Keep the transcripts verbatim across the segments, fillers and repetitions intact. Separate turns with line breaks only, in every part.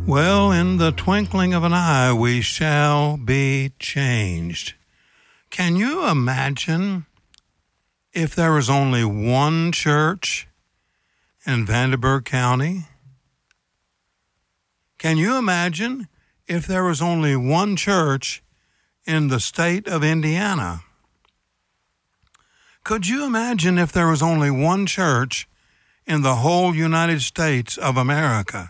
Well, in the twinkling of an eye, we shall be changed. Can you imagine if there was only one church in Vanderburgh County? Can you imagine if there was only one church in the state of Indiana? Could you imagine if there was only one church in the whole United States of America?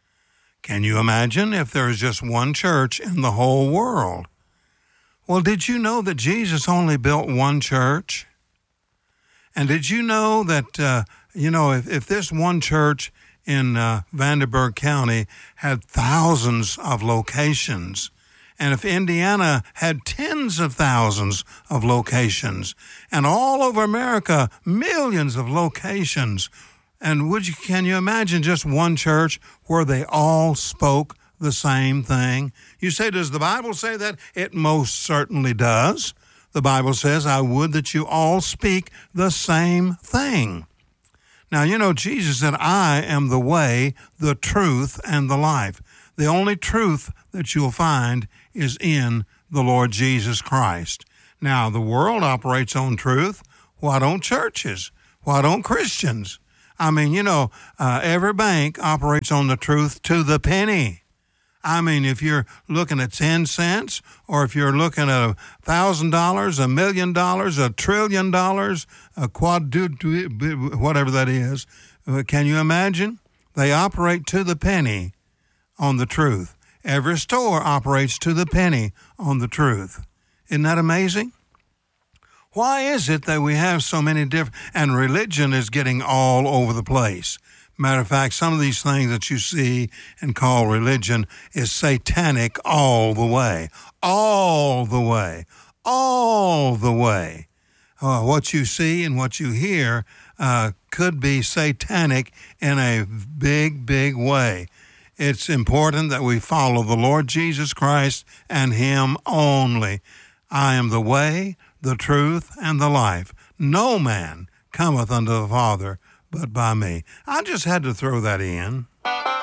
Can you imagine if there was just one church in the whole world? Well, did you know that Jesus only built one church? And did you know that, uh, you know, if, if this one church in uh, Vanderburgh County had thousands of locations, and if Indiana had tens of thousands of locations, and all over America, millions of locations, and would you, can you imagine just one church where they all spoke the same thing? You say, does the Bible say that? It most certainly does. The Bible says, I would that you all speak the same thing. Now, you know, Jesus said, I am the way, the truth, and the life. The only truth that you'll find is in the Lord Jesus Christ. Now, the world operates on truth. Why don't churches? Why don't Christians? I mean, you know, uh, every bank operates on the truth to the penny. I mean, if you're looking at ten cents, or if you're looking at a thousand dollars, a million dollars, a trillion dollars, a quad, whatever that is, uh, can you imagine? They operate to the penny on the truth. Every store operates to the penny on the truth. Isn't that amazing? Why is it that we have so many different, and religion is getting all over the place? Matter of fact, some of these things that you see and call religion is satanic all the way, all the way, all the way. Uh, what you see and what you hear uh, could be satanic in a big, big way. It's important that we follow the Lord Jesus Christ and Him only. I am the way, the truth, and the life. No man cometh unto the Father but by me. I just had to throw that in.